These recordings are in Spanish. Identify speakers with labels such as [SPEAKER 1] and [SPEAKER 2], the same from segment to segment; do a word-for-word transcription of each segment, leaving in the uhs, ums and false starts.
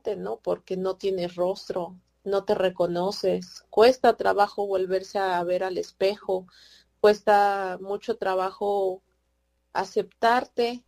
[SPEAKER 1] gente, ¿no? Porque no tienes rostro, no te reconoces, cuesta trabajo volverse a ver al espejo, cuesta mucho trabajo aceptarte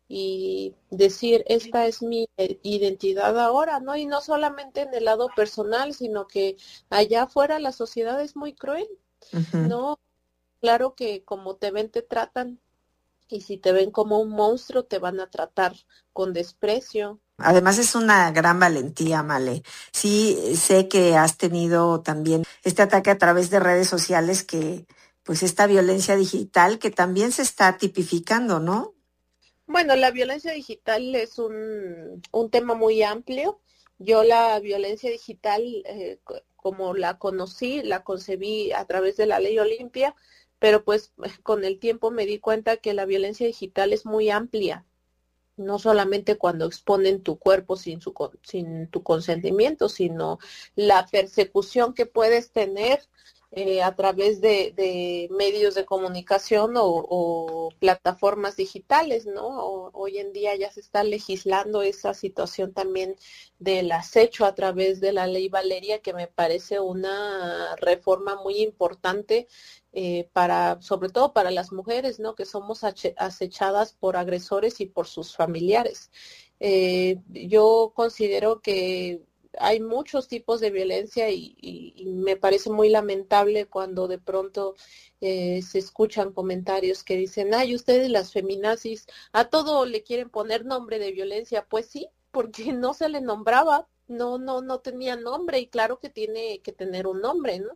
[SPEAKER 1] y decir, esta es mi identidad ahora, ¿no? Y no solamente en el lado personal, sino que allá afuera la sociedad es muy cruel,
[SPEAKER 2] Uh-huh.
[SPEAKER 1] ¿no? Claro que como te ven, te tratan, y si te ven como un monstruo, te van a tratar con desprecio.
[SPEAKER 2] Además es una gran valentía, Male. Sí, sé que has tenido también este ataque a través de redes sociales que, pues esta violencia digital que también se está tipificando, ¿no?
[SPEAKER 1] Bueno, la violencia digital es un, un tema muy amplio. Yo la violencia digital, eh, co- como la conocí, la concebí a través de la ley Olimpia, pero pues con el tiempo me di cuenta que la violencia digital es muy amplia, no solamente cuando exponen tu cuerpo sin, su, con- sin tu consentimiento, sino la persecución que puedes tener eh, a través de, de medios de comunicación o, o plataformas digitales, ¿no? O- hoy en día ya se está legislando esa situación también del acecho a través de la ley Valeria, que me parece una reforma muy importante eh, para, sobre todo para las mujeres, ¿no? Que somos acechadas por agresores y por sus familiares. Eh, yo considero que hay muchos tipos de violencia y, y, y me parece muy lamentable cuando de pronto eh, se escuchan comentarios que dicen, ay, ustedes las feminazis a todo le quieren poner nombre de violencia. Pues sí, porque no se le nombraba, no, no, no tenía nombre y claro que tiene que tener un nombre, ¿no?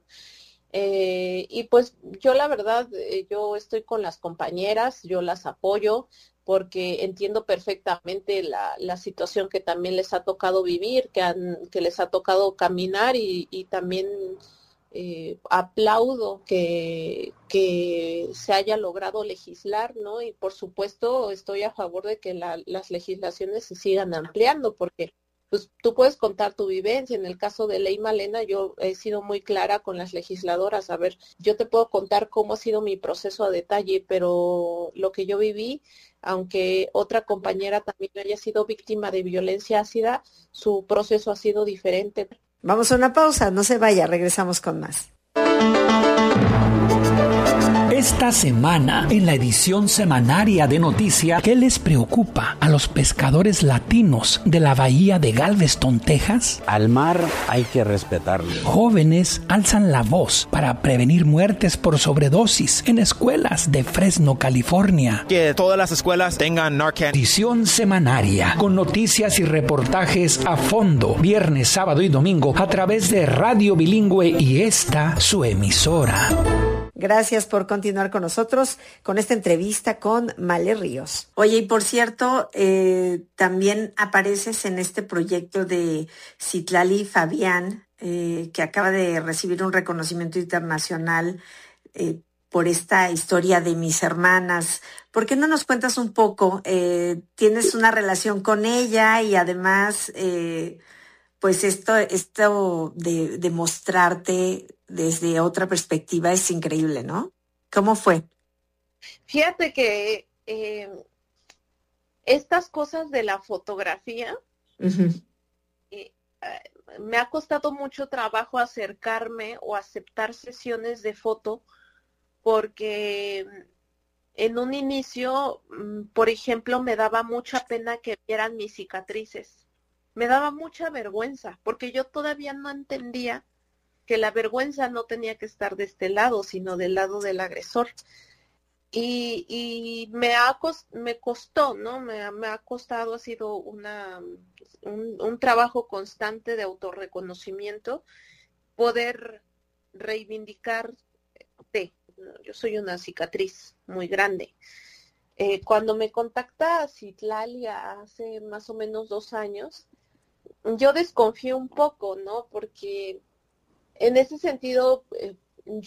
[SPEAKER 1] Eh, y pues yo la verdad, eh, yo estoy con las compañeras, yo las apoyo porque entiendo perfectamente la, la situación que también les ha tocado vivir, que, han, que les ha tocado caminar y, y también eh, aplaudo que, que se haya logrado legislar, ¿no? Y por supuesto estoy a favor de que la, las legislaciones se sigan ampliando porque pues tú puedes contar tu vivencia. En el caso de Ley Malena, yo he sido muy clara con las legisladoras. A ver, yo te puedo contar cómo ha sido mi proceso a detalle, pero lo que yo viví, aunque otra compañera también haya sido víctima de violencia ácida, su proceso ha sido diferente.
[SPEAKER 2] Vamos a una pausa, no se vaya, regresamos con más.
[SPEAKER 3] Esta semana, en la edición semanaria de Noticia, ¿qué les preocupa a los pescadores latinos de la bahía de Galveston, Texas?
[SPEAKER 4] Al mar hay que respetarlo.
[SPEAKER 3] Jóvenes alzan la voz para prevenir muertes por sobredosis en escuelas de Fresno, California.
[SPEAKER 5] Que todas las escuelas tengan Narcan.
[SPEAKER 3] Edición semanaria, con noticias y reportajes a fondo, viernes, sábado y domingo, a través de Radio Bilingüe y esta, su emisora.
[SPEAKER 2] Gracias por continuar con nosotros con esta entrevista con Male Ríos. Oye, y por cierto, eh, también apareces en este proyecto de Citlali Fabián, eh, que acaba de recibir un reconocimiento internacional eh, por esta historia de mis hermanas. ¿Por qué no nos cuentas un poco? Eh, tienes una relación con ella y además, eh, pues esto, esto de, de mostrarte desde otra perspectiva es increíble, ¿no? ¿Cómo fue?
[SPEAKER 1] Fíjate que eh, estas cosas de la fotografía,
[SPEAKER 2] Uh-huh.
[SPEAKER 1] eh, eh, me ha costado mucho trabajo acercarme o aceptar sesiones de foto porque en un inicio, por ejemplo, me daba mucha pena que vieran mis cicatrices. Me daba mucha vergüenza porque yo todavía no entendía que la vergüenza no tenía que estar de este lado, sino del lado del agresor. Y, y me, ha cost, me costó, ¿no? Me, me ha costado, ha sido una, un, un trabajo constante de autorreconocimiento, poder reivindicarte. Yo soy una cicatriz muy grande. Eh, cuando me contacta Citlali hace más o menos dos años, yo desconfío un poco, ¿no? Porque en ese sentido, eh,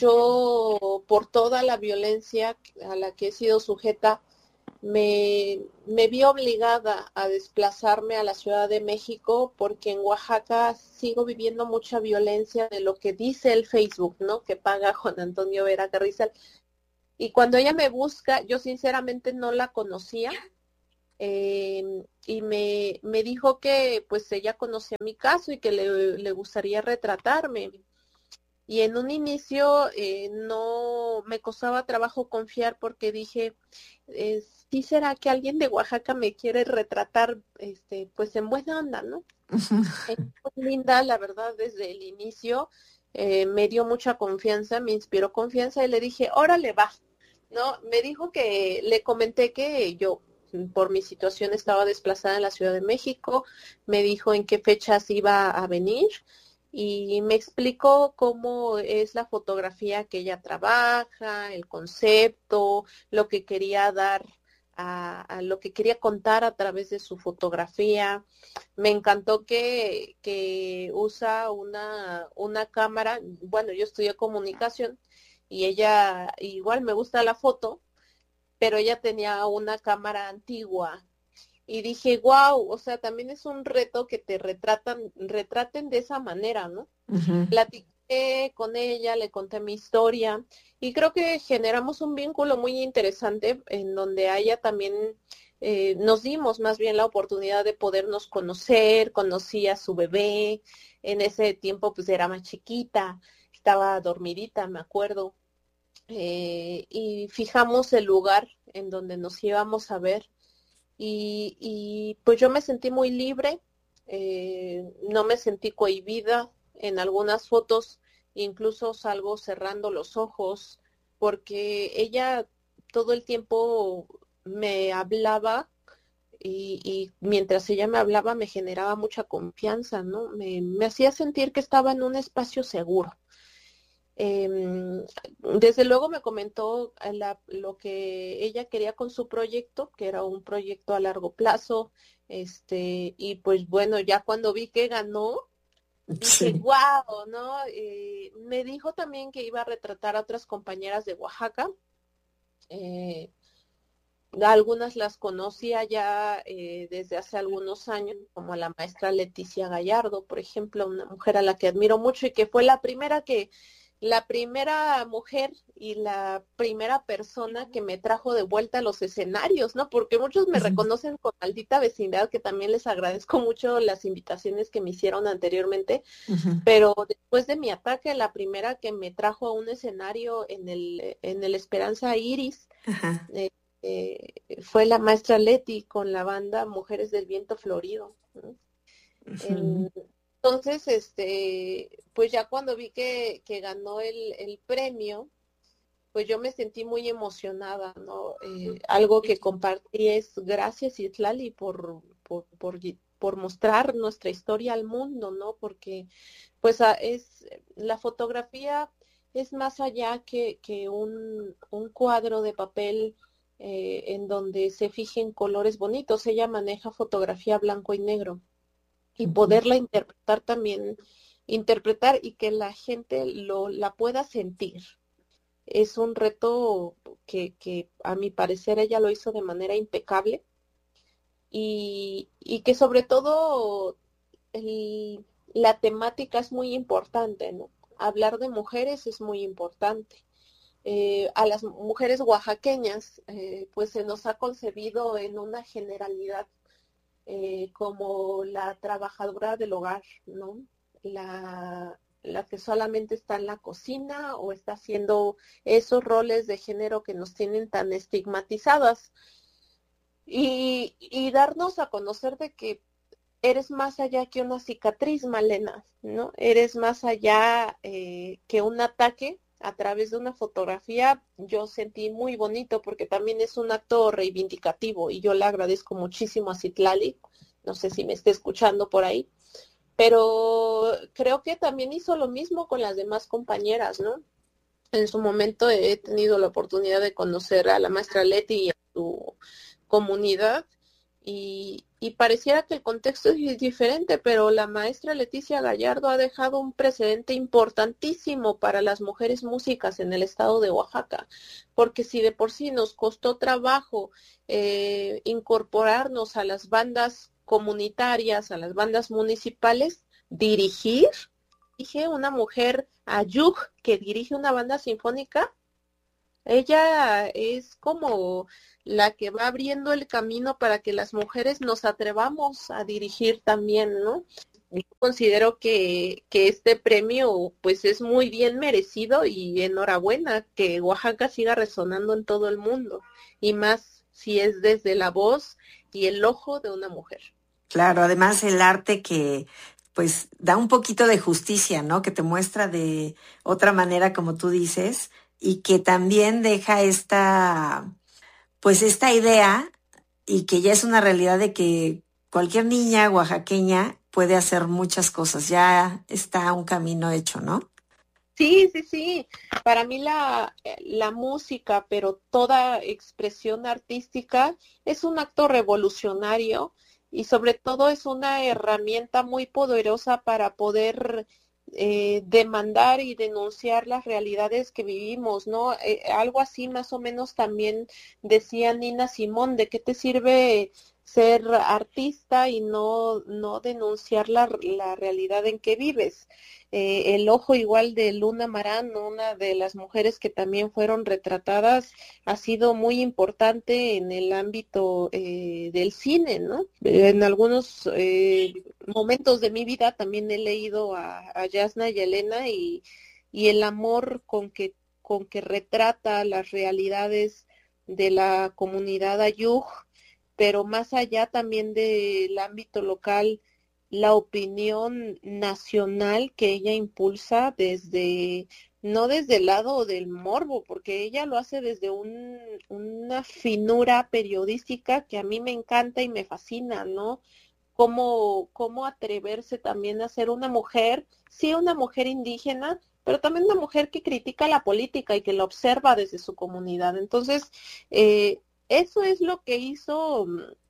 [SPEAKER 1] yo por toda la violencia a la que he sido sujeta, me, me vi obligada a desplazarme a la Ciudad de México porque en Oaxaca sigo viviendo mucha violencia de lo que dice el Facebook, ¿no? Que paga Juan Antonio Vera Carrizal. Y cuando ella me busca, yo sinceramente no la conocía. eh, y me, me dijo que pues ella conocía mi caso y que le, le gustaría retratarme. Y en un inicio eh, no me costaba trabajo confiar porque dije, eh, ¿sí será que alguien de Oaxaca me quiere retratar este, pues en buena onda, ¿no? Es muy linda, la verdad, desde el inicio eh, me dio mucha confianza, me inspiró confianza y le dije, órale, va, ¿no? Me dijo que, le comenté que yo por mi situación estaba desplazada en la Ciudad de México, me dijo en qué fechas iba a venir y me explicó cómo es la fotografía que ella trabaja, el concepto, lo que quería dar a, a lo que quería contar a través de su fotografía. Me encantó que, que usa una, una cámara, bueno, yo estudié comunicación y ella, igual me gusta la foto, pero ella tenía una cámara antigua y dije, wow, o sea, también es un reto que te retratan, retraten de esa manera, ¿no?
[SPEAKER 2] Uh-huh.
[SPEAKER 1] Platiqué con ella, le conté mi historia y creo que generamos un vínculo muy interesante en donde a ella también eh, nos dimos más bien la oportunidad de podernos conocer, conocí a su bebé, en ese tiempo pues era más chiquita, estaba dormidita, me acuerdo, eh, y fijamos el lugar en donde nos íbamos a ver. Y, y pues yo me sentí muy libre, eh, no me sentí cohibida en algunas fotos, incluso salgo cerrando los ojos, porque ella todo el tiempo me hablaba y, y mientras ella me hablaba me generaba mucha confianza, ¿no? Me, me hacía sentir que estaba en un espacio seguro. Eh, desde luego me comentó la, lo que ella quería con su proyecto, que era un proyecto a largo plazo, este, y pues bueno, ya cuando vi que ganó, dije,
[SPEAKER 2] Sí.
[SPEAKER 1] wow, ¿no? Eh, me dijo también que iba a retratar a otras compañeras de Oaxaca, eh, algunas las conocía ya eh, desde hace algunos años, como a la maestra Leticia Gallardo, por ejemplo, una mujer a la que admiro mucho y que fue la primera que la primera mujer y la primera persona que me trajo de vuelta a los escenarios, ¿no? Porque muchos me reconocen con Maldita Vecindad, que también les agradezco mucho las invitaciones que me hicieron anteriormente, uh-huh. Pero después de mi ataque, la primera que me trajo a un escenario en el, en el Esperanza Iris, uh-huh. eh, eh, fue la maestra Leti con la banda Mujeres del Viento Florido, ¿no? Uh-huh. En, Entonces, este, pues ya cuando vi que, que ganó el, el premio, pues yo me sentí muy emocionada, ¿no? Eh, algo que compartí es gracias, Citlali, por, por, por, por mostrar nuestra historia al mundo, ¿no? Porque, pues, es, la fotografía es más allá que, que un, un cuadro de papel eh, en donde se fijen colores bonitos. Ella maneja fotografía blanco y negro. Y poderla interpretar también, interpretar y que la gente lo la pueda sentir. Es un reto que, que a mi parecer ella lo hizo de manera impecable y, y que sobre todo el, la temática es muy importante, ¿no? Hablar de mujeres es muy importante. Eh, a las mujeres oaxaqueñas eh, pues se nos ha concebido en una generalidad Eh, como la trabajadora del hogar, ¿no? La, la que solamente está en la cocina o está haciendo esos roles de género que nos tienen tan estigmatizadas. Y, y darnos a conocer de que eres más allá que una cicatriz, Malena, ¿no? Eres más allá eh, que un ataque a través de una fotografía. Yo sentí muy bonito porque también es un acto reivindicativo y yo le agradezco muchísimo a Citlali, no sé si me esté escuchando por ahí, pero creo que también hizo lo mismo con las demás compañeras, ¿no? En su momento he tenido la oportunidad de conocer a la maestra Leti y a su comunidad y, y pareciera que el contexto es diferente, pero la maestra Leticia Gallardo ha dejado un precedente importantísimo para las mujeres músicas en el estado de Oaxaca, porque si de por sí nos costó trabajo eh, incorporarnos a las bandas comunitarias, a las bandas municipales, dirigir, dije una mujer Ayug que dirige una banda sinfónica, Ella es como la que va abriendo el camino para que las mujeres nos atrevamos a dirigir también, ¿no? Yo considero que, que este premio pues es muy bien merecido y enhorabuena que Oaxaca siga resonando en todo el mundo, y más si es desde la voz y el ojo de una mujer.
[SPEAKER 2] Claro, además el arte que pues da un poquito de justicia, ¿no? Que te muestra de otra manera, como tú dices, y que también deja esta, pues esta idea, y que ya es una realidad de que cualquier niña oaxaqueña puede hacer muchas cosas, ya está un camino hecho, ¿no?
[SPEAKER 1] Sí, sí, sí. Para mí la, la música, pero toda expresión artística es un acto revolucionario y sobre todo es una herramienta muy poderosa para poder eh, demandar y denunciar las realidades que vivimos, ¿no? Eh, algo así más o menos también decía Nina Simón, ¿de qué te sirve ser artista y no, no denunciar la, la realidad en que vives? Eh, el ojo igual de Luna Marán, una de las mujeres que también fueron retratadas, ha sido muy importante en el ámbito eh, del cine, ¿no? En algunos eh, momentos de mi vida también he leído a, a Yasna y Elena y, y el amor con que, con que retrata las realidades de la comunidad ayuk, pero más allá también del ámbito local, la opinión nacional que ella impulsa desde, no desde el lado del morbo, porque ella lo hace desde un, una finura periodística que a mí me encanta y me fascina, ¿no? Cómo, cómo atreverse también a ser una mujer, sí, una mujer indígena, pero también una mujer que critica la política y que la observa desde su comunidad. Entonces, eh, eso es lo que hizo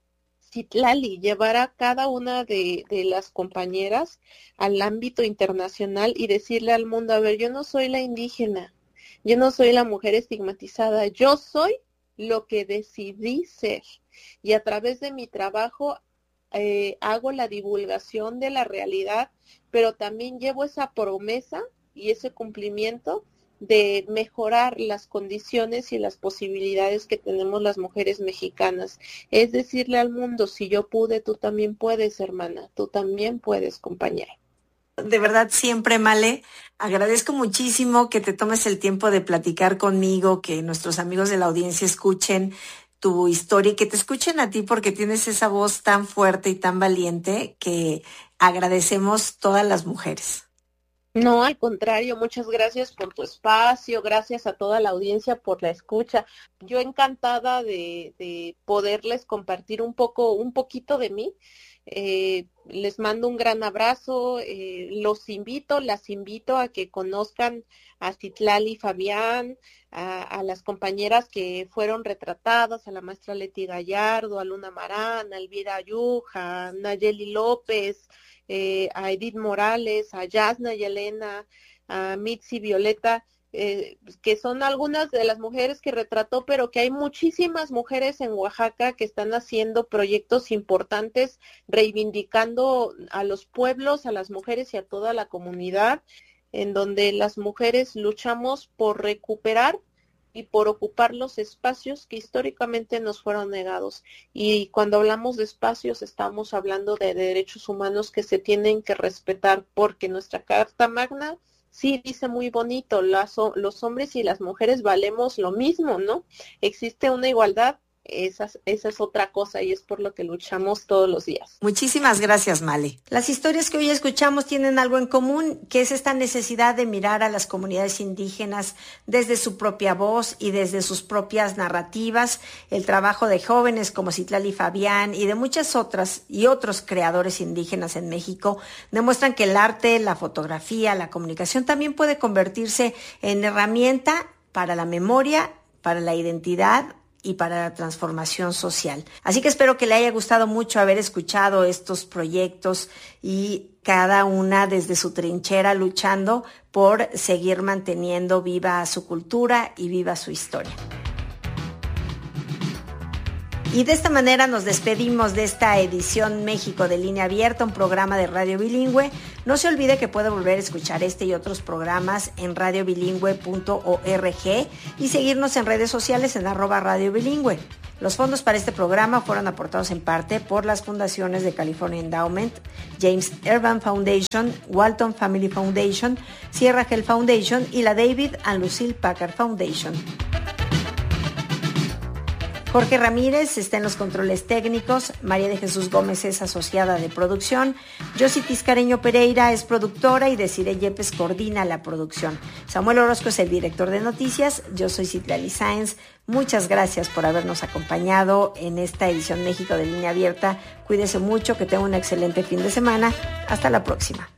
[SPEAKER 1] Citlali, llevar a cada una de, de las compañeras al ámbito internacional y decirle al mundo, a ver, yo no soy la indígena, yo no soy la mujer estigmatizada, yo soy lo que decidí ser. Y a través de mi trabajo eh, hago la divulgación de la realidad, pero también llevo esa promesa y ese cumplimiento de mejorar las condiciones y las posibilidades que tenemos las mujeres mexicanas. Es decirle al mundo, si yo pude, tú también puedes, hermana, tú también puedes, compañera.
[SPEAKER 2] De verdad, siempre, Male, agradezco muchísimo que te tomes el tiempo de platicar conmigo, que nuestros amigos de la audiencia escuchen tu historia y que te escuchen a ti, porque tienes esa voz tan fuerte y tan valiente que agradecemos todas las mujeres.
[SPEAKER 1] No, al contrario, muchas gracias por tu espacio, gracias a toda la audiencia por la escucha. Yo encantada de, de poderles compartir un poco, un poquito de mí. Eh, les mando un gran abrazo, eh, los invito, las invito a que conozcan a Citlali Fabián, a, a las compañeras que fueron retratadas, a la maestra Leti Gallardo, a Luna Marán, a Elvira Ayuk, a Nayeli López, Eh, a Edith Morales, a Yasna y Elena, a Mitzi Violeta, eh, que son algunas de las mujeres que retrató, pero que hay muchísimas mujeres en Oaxaca que están haciendo proyectos importantes, reivindicando a los pueblos, a las mujeres y a toda la comunidad, en donde las mujeres luchamos por recuperar y por ocupar los espacios que históricamente nos fueron negados. Y cuando hablamos de espacios, estamos hablando de derechos humanos que se tienen que respetar, porque nuestra Carta Magna sí dice muy bonito, las, los hombres y las mujeres valemos lo mismo, ¿no? Existe una igualdad. Esa, esa es otra cosa y es por lo que luchamos todos los días.
[SPEAKER 2] Muchísimas gracias, Male. Las historias que hoy escuchamos tienen algo en común, que es esta necesidad de mirar a las comunidades indígenas desde su propia voz y desde sus propias narrativas. El trabajo de jóvenes como Citlali Fabián y de muchas otras y otros creadores indígenas en México demuestran que el arte, la fotografía, la comunicación también puede convertirse en herramienta para la memoria, para la identidad y para la transformación social. Así que espero que le haya gustado mucho haber escuchado estos proyectos y cada una desde su trinchera luchando por seguir manteniendo viva su cultura y viva su historia. Y de esta manera nos despedimos de esta edición México de Línea Abierta, un programa de radio bilingüe. No se olvide que puede volver a escuchar este y otros programas en radio bilingüe punto org y seguirnos en redes sociales en arroba radio bilingüe. Los fondos para este programa fueron aportados en parte por las fundaciones de California Endowment, James Urban Foundation, Walton Family Foundation, Sierra Health Foundation y la David and Lucille Packard Foundation. Jorge Ramírez está en los controles técnicos, María de Jesús Gómez es asociada de producción, Josie Tiscareño Pereira es productora y Desiree Yepes coordina la producción. Samuel Orozco es el director de noticias, yo soy Citlali Sáenz. Muchas gracias por habernos acompañado en esta edición México de Línea Abierta. Cuídese mucho, que tenga un excelente fin de semana. Hasta la próxima.